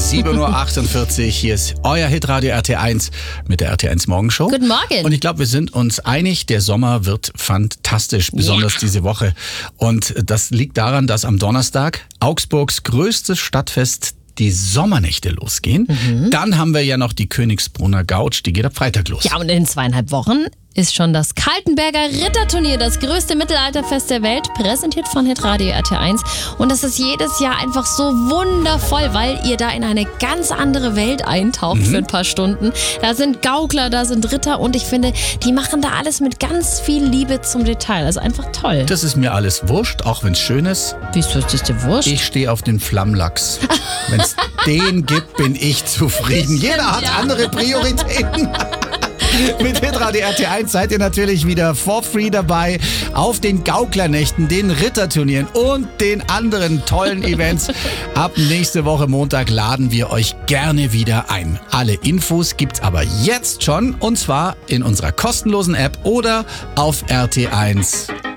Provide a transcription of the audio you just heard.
7.48 Uhr. Hier ist euer Hitradio RT1 mit der RT1 Morgenshow. Guten Morgen. Und ich glaube, wir sind uns einig, der Sommer wird fantastisch, besonders diese Woche. Und das liegt daran, dass am Donnerstag Augsburgs größtes Stadtfest die Sommernächte losgehen. Dann haben wir ja noch die Königsbrunner Gautsch, die geht ab Freitag los. Ja, und in 2,5 Wochen ist schon das Kaltenberger Ritterturnier, das größte Mittelalterfest der Welt, präsentiert von Hitradio RT1. Und das ist jedes Jahr einfach so wundervoll, weil ihr da in eine ganz andere Welt eintaucht für ein paar Stunden. Da sind Gaukler, da sind Ritter und ich finde, die machen da alles mit ganz viel Liebe zum Detail. Also einfach toll. Das ist mir alles wurscht, auch wenn es schön ist. Wieso ist das dir wurscht? Ich stehe auf den Flammlachs. Wenn es den gibt, bin ich zufrieden. Jeder hat andere Prioritäten. Mit Hitradio RT1 seid ihr natürlich wieder for free dabei auf den Gauklernächten, den Ritterturnieren und den anderen tollen Events. Ab nächste Woche Montag laden wir euch gerne wieder ein. Alle Infos gibt's aber jetzt schon und zwar in unserer kostenlosen App oder auf RT1.